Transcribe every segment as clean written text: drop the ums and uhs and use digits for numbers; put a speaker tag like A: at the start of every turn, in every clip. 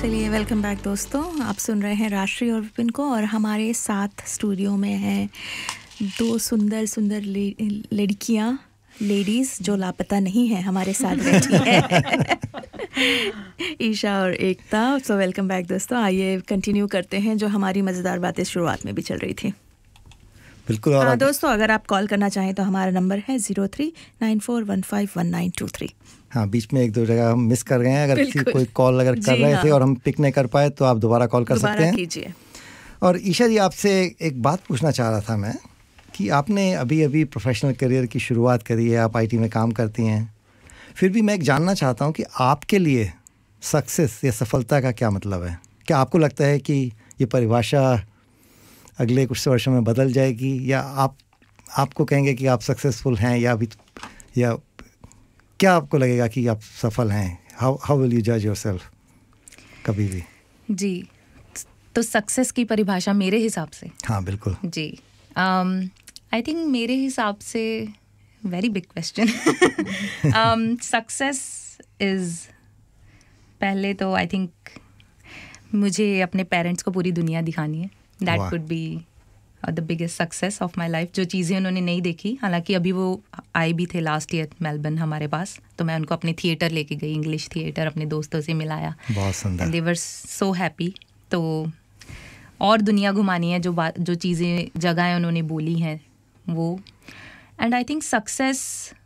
A: चलिए welcome back दोस्तों, आप सुन रहे हैं राष्ट्रीय और विपिन को, और हमारे साथ स्टूडियो में हैं दो सुंदर सुंदर लड़कियां, लेडीज़ जो लापता नहीं है, हमारे साथ बैठी है ईशा और एकता। सो वेलकम बैक दोस्तों, आइए कंटिन्यू करते हैं जो हमारी मज़ेदार बातें शुरुआत में भी चल रही थी।
B: बिल्कुल। और
A: दोस्तों अगर आप कॉल करना चाहें तो हमारा नंबर है 0394151923।
B: हाँ, बीच में एक दो जगह हम मिस कर गए हैं। अगर कोई कॉल अगर कर रहे थे और हम पिक नहीं कर पाए तो आप दोबारा कॉल कर सकते हैं।
A: कीजिए।
B: और ईशा जी, आपसे एक बात पूछना चाह रहा था मैं कि आपने अभी अभी प्रोफेशनल करियर की शुरुआत करी है, आप आईटी में काम करती हैं, फिर भी मैं एक जानना चाहता हूँ कि आपके लिए सक्सेस या सफलता का क्या मतलब है? क्या आपको लगता है कि ये परिभाषा अगले कुछ वर्षों में बदल जाएगी, या आपको कहेंगे कि आप सक्सेसफुल हैं, या क्या आपको लगेगा कि आप सफल हैं? हाउ विल यू जज योरसेल्फ कभी भी?
C: जी, तो सक्सेस की परिभाषा मेरे हिसाब से,
B: हाँ बिल्कुल
C: जी, आई थिंक मेरे हिसाब से very big question. Success is, पहले तो आई थिंक मुझे अपने पेरेंट्स को पूरी दुनिया दिखानी है। That would be the biggest success of my life. जो चीज़ें उन्होंने नहीं देखी, हालांकि अभी वो आए भी थे लास्ट ईयर मेलबर्न हमारे पास, तो मैं उनको अपने थिएटर लेके गई, इंग्लिश थिएटर, अपने दोस्तों से मिलाया।
B: बहुत सुंदर।
C: And they were so happy. तो और दुनिया घुमानी है, जो चीज़ें जगहें उन्होंने बोली हैं वो। एंड आई थिंक सक्सेस,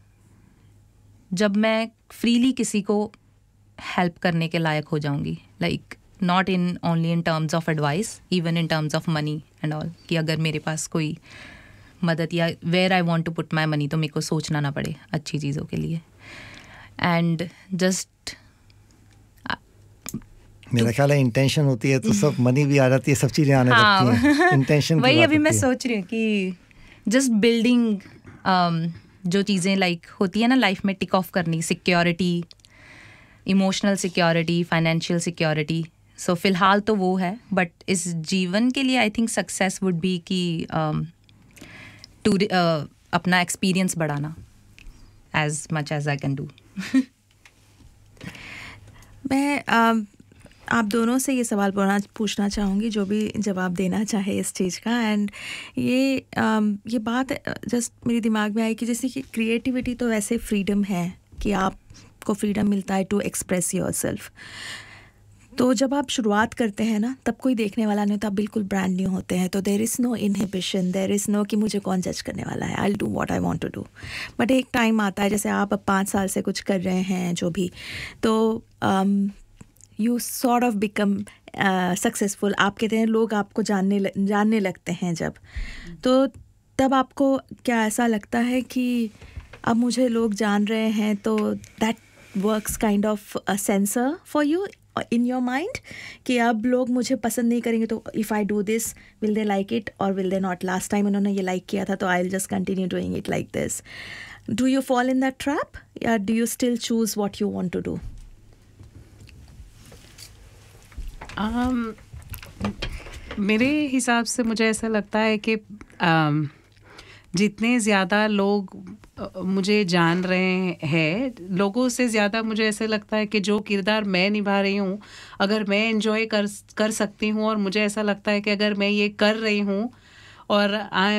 C: जब मैं फ्रीली किसी को हेल्प करने के लायक हो जाऊंगी, like not in only in terms of advice, even in terms of money and all, कि अगर मेरे पास कोई मदद या where I want to put my money, तो मेरे को सोचना ना पड़े अच्छी चीज़ों के लिए। एंड जस्ट
B: मेरा ख्याल है इंटेंशन होती है तो सब मनी भी आ जाती है, सब चीज़ें आने लगती हैं। इंटेंशन
C: वही अभी मैं सोच रही हूँ कि जस्ट बिल्डिंग जो चीज़ें लाइक होती है ना लाइफ में, टिक ऑफ करनी, security, emotional security, financial security. सो फिलहाल तो वो है, बट इस जीवन के लिए I think success would be कि अपना एक्सपीरियंस बढ़ाना as much as I can do.
A: मैं आप दोनों से ये सवाल पूछना चाहूँगी, जो भी जवाब देना चाहे इस चीज़ का। एंड ये बात जस्ट मेरे दिमाग में आई कि जैसे कि क्रिएटिविटी तो वैसे फ्रीडम है कि आपको फ्रीडम मिलता है टू एक्सप्रेस योरसेल्फ। तो जब आप शुरुआत करते हैं ना, तब कोई देखने वाला नहीं होता, आप बिल्कुल ब्रांड न्यू होते हैं, तो there is no inhibition, there is no कि मुझे कौन जज करने वाला है, I will do what I want to do. But एक टाइम आता है, जैसे आप अब 5 साल से कुछ कर रहे हैं जो भी, तो you sort of become successful. आप कहते हैं लोग आपको जानने लगते हैं जब, तो तब आपको क्या ऐसा लगता है कि अब मुझे लोग जान रहे हैं, तो that works kind of a sensor for you in your mind कि अब लोग मुझे पसंद नहीं करेंगे, तो if I do this will they like it और will they not? Last time उन्होंने ये लाइक किया था, तो I will just continue doing it like this. Do you fall in that trap, या do you still choose what you want to do?
D: मेरे हिसाब से मुझे ऐसा लगता है कि जितने ज़्यादा लोग मुझे जान रहे हैं, लोगों से ज़्यादा मुझे ऐसा लगता है कि जो किरदार मैं निभा रही हूँ, अगर मैं एंजॉय कर सकती हूँ, और मुझे ऐसा लगता है कि अगर मैं ये कर रही हूँ और आई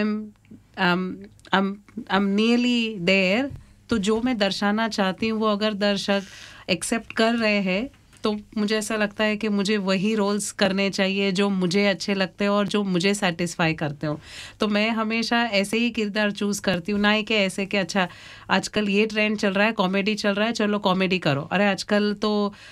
D: एम नियरली देयर, तो जो मैं दर्शाना चाहती हूँ वो अगर दर्शक एक्सेप्ट कर रहे हैं, तो मुझे ऐसा लगता है कि मुझे वही रोल्स करने चाहिए जो मुझे अच्छे लगते हैं और जो मुझे सेटिस्फाई करते हो। तो मैं हमेशा ऐसे ही किरदार चूज़ करती हूँ, ना ही कि ऐसे कि अच्छा आजकल ये ट्रेंड चल रहा है, कॉमेडी चल रहा है, चलो कॉमेडी करो, अरे आजकल तो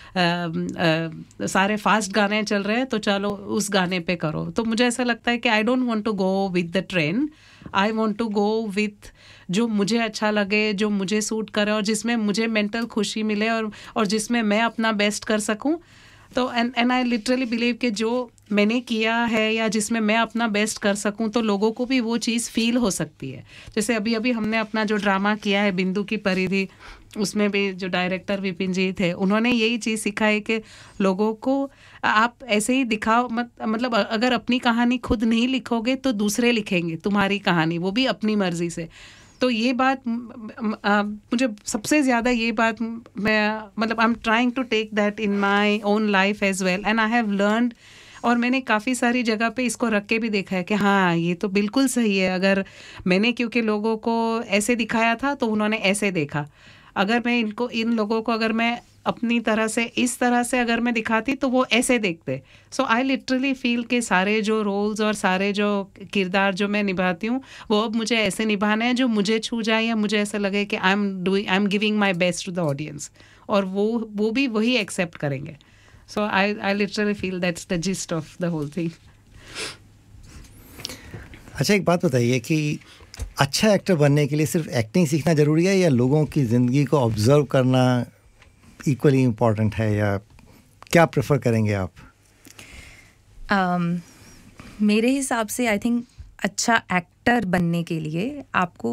D: सारे फास्ट गाने चल रहे हैं, तो चलो उस गाने पे करो। तो मुझे ऐसा लगता है कि I don't want to go with the trend, I want to go with जो मुझे अच्छा लगे, जो मुझे सूट करे, और जिसमें मुझे मेंटल खुशी मिले, और जिसमें मैं अपना बेस्ट कर सकूं। तो एंड आई लिटरली बिलीव कि जो मैंने किया है या जिसमें मैं अपना बेस्ट कर सकूं, तो लोगों को भी वो चीज़ फील हो सकती है। जैसे अभी अभी हमने अपना जो ड्रामा किया है बिंदु की परिधि, उसमें भी जो डायरेक्टर विपिन जी थे, उन्होंने यही चीज़ सिखाई कि लोगों को आप ऐसे ही दिखाओ मत, मतलब अगर अपनी कहानी खुद नहीं लिखोगे तो दूसरे लिखेंगे तुम्हारी कहानी, वो भी अपनी मर्जी से। तो ये बात मुझे सबसे ज़्यादा ये बात मैं मतलब I am trying to take that in my own life as well and I have learned. और मैंने काफ़ी सारी जगह पे इसको रख के भी देखा है कि हाँ ये तो बिल्कुल सही है। अगर मैंने क्योंकि लोगों को ऐसे दिखाया था तो उन्होंने ऐसे देखा, अगर मैं इन लोगों को अगर मैं अपनी तरह से इस तरह से अगर मैं दिखाती तो वो ऐसे देखते। सो आई लिटरली फील के सारे जो रोल्स और सारे जो किरदार जो मैं निभाती हूँ वो अब मुझे ऐसे निभाना है जो मुझे छू जाए या मुझे ऐसा लगे कि I am giving my best to the audience, और वो भी वही एक्सेप्ट करेंगे। सो I literally feel that's the gist of the whole thing.
B: अच्छा, एक बात बताइए कि अच्छा एक्टर बनने के लिए सिर्फ एक्टिंग सीखना ज़रूरी है या लोगों की ज़िंदगी को ऑब्जर्व करना इक्वली इम्पॉर्टेंट है, या क्या प्रेफर करेंगे आप?
C: मेरे हिसाब से आई थिंक अच्छा एक्टर बनने के लिए आपको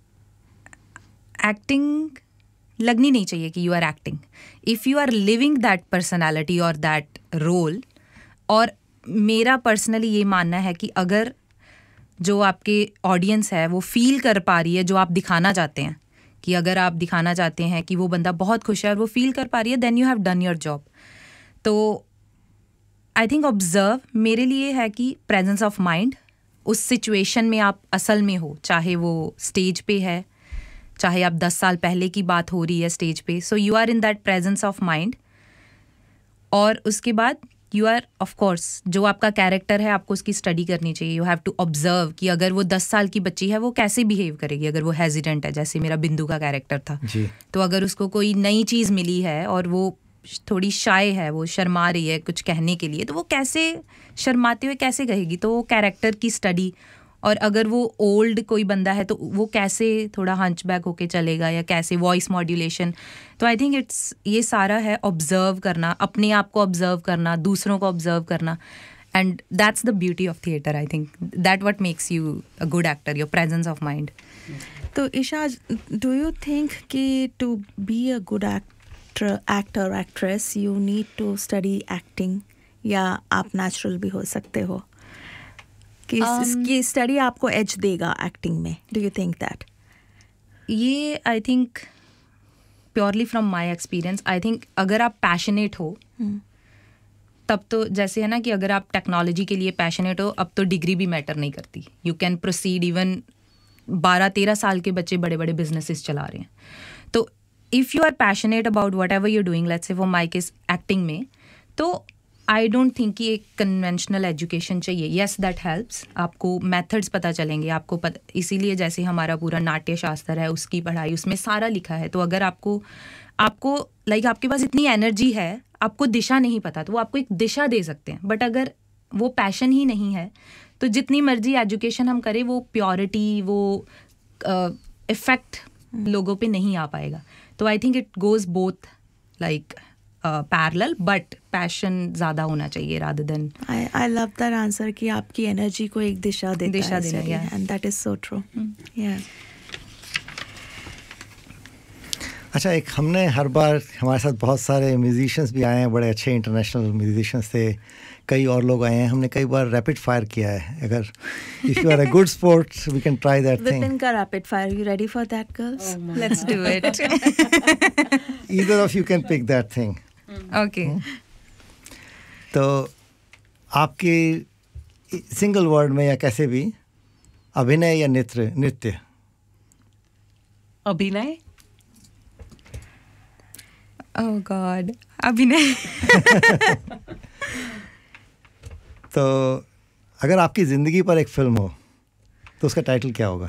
C: एक्टिंग लगनी नहीं चाहिए कि you are acting. If you are living that personality और दैट रोल, और मेरा पर्सनली ये मानना है कि अगर जो आपके ऑडियंस है वो फील कर पा रही है जो आप दिखाना चाहते हैं, कि अगर आप दिखाना चाहते हैं कि वो बंदा बहुत खुश है और वो फील कर पा रही है, then you have done your job. तो आई थिंक ऑब्जर्व मेरे लिए है कि प्रेजेंस ऑफ माइंड, उस सिचुएशन में आप असल में हो, चाहे वो स्टेज पे है, चाहे आप 10 साल पहले की बात हो रही है स्टेज पे, so you are in that presence of mind. और उसके बाद यू आर ऑफ कोर्स जो आपका कैरेक्टर है आपको उसकी स्टडी करनी चाहिए। यू हैव टू ऑब्जर्व कि अगर वो 10 साल की बच्ची है वो कैसे बिहेव करेगी, अगर वो हेजिडेंट है, जैसे मेरा बिंदु का कैरेक्टर था
B: जी।
C: तो अगर उसको कोई नई चीज़ मिली है और वो थोड़ी शाय है, वो शर्मा रही है कुछ कहने के लिए, तो वो कैसे शर्माते हुए कैसे कहेगी, तो वो कैरेक्टर की स्टडी। और अगर वो ओल्ड कोई बंदा है तो वो कैसे थोड़ा हंचबैक होके चलेगा, या कैसे वॉइस मॉड्यूलेशन। तो आई थिंक इट्स ये सारा है ऑब्जर्व करना, अपने आप को ऑब्जर्व करना, दूसरों को ऑब्जर्व करना, and that's the beauty of theatre. I think that what makes you a good actor, your presence of mind.
A: तो ईशा, डू यू थिंक कि to be a good actor actress you need to study acting, या आप natural भी हो सकते हो कि इसकी स्टडी आपको एज देगा एक्टिंग में? Do you think that?
C: ये I think purely from my experience, I think अगर आप पैशनेट हो तब तो, जैसे है ना कि अगर आप टेक्नोलॉजी के लिए पैशनेट हो, अब तो डिग्री भी मैटर नहीं करती, यू कैन प्रोसीड। इवन 12-13 साल के बच्चे बड़े बड़े बिजनेसेस चला रहे हैं। तो if you are passionate about what ever you're doing, let's say for my case acting में, तो आई डोंट थिंक कि एक कन्वेंशनल एजुकेशन चाहिए। येस दैट हेल्प्स, आपको मेथड्स पता चलेंगे, आपको इसीलिए जैसे हमारा पूरा नाट्य शास्त्र है उसकी पढ़ाई, उसमें सारा लिखा है। तो अगर आपको लाइक आपके पास इतनी एनर्जी है, आपको दिशा नहीं पता, तो वो आपको एक दिशा दे सकते हैं। बट अगर वो पैशन ही नहीं है तो जितनी मर्जी एजुकेशन हम करें, वो प्योरिटी, वो इफेक्ट लोगों पे नहीं आ पाएगा। तो I think it goes both like parallel, but passion ज़्यादा होना चाहिए rather than.
A: I love that answer कि आपकी एनर्जी को एक दिशा देना, and that is so true.
B: अच्छा, एक हमने हर बार हमारे साथ बहुत सारे म्यूजिशियंस भी आए हैं, बड़े अच्छे इंटरनेशनल म्यूजिशियंस थे, कई और लोग आए हैं, हमने कई बार रैपिड फायर किया है। अगर if you are a good sport we can try that thing.
A: Vipin का rapid fire, you ready for that girls?
C: Let's do it.
B: Either of you can pick that thing.
C: Okay,
B: तो आपके single word में या कैसे भी, अभिनय या नृत्य?
D: अभिनय।
C: ओह गॉड, अभिनय।
B: तो अगर आपकी ज़िंदगी पर एक फिल्म हो तो उसका टाइटल क्या होगा?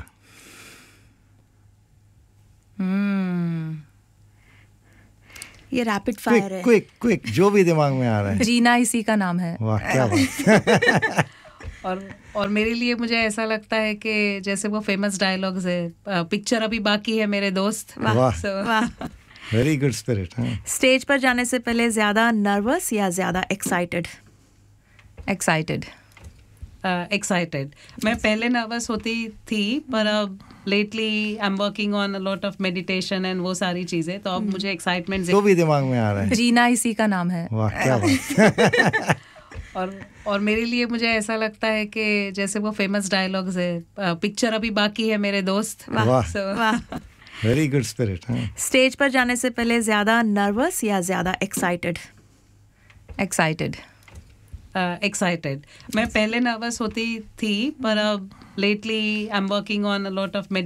A: ये रैपिड फायर है।
B: क्विक जो भी दिमाग में आ रहा है।
C: जीना इसी का नाम है।
B: वाह, क्या बात।
D: और मेरे लिए मुझे ऐसा लगता है कि जैसे वो फेमस डायलॉग्स है, पिक्चर अभी बाकी है मेरे दोस्त।
A: वाह,
B: वेरी गुड स्पिरिट।
A: स्टेज पर जाने से पहले ज्यादा नर्वस या ज्यादा एक्साइटेड?
C: एक्साइटेड।
D: एक्साइटेड। मैं पहले नर्वस होती थी, पर अब lately I am working on a lot of meditation and वो सारी चीजें, तो अब मुझे एक्साइटमेंट
B: जो भी दिमाग में आ रहा है।
C: जीना इसी का नाम है।
B: वाह, क्या बात।
D: और मेरे लिए मुझे ऐसा लगता है कि जैसे वो फेमस डायलॉग्स है, पिक्चर अभी बाकी है मेरे दोस्त।
B: वाह।
D: So,
A: वाह।
B: Very good spirit.
A: स्टेज पर जाने से पहले ज़्यादा नर्वस या ज़्यादा एक्साइटेड?
C: एक्साइटेड।
D: एक्साइटेड। मैं पहले नर्वस होती थी, पर अब lately I am working on a lot of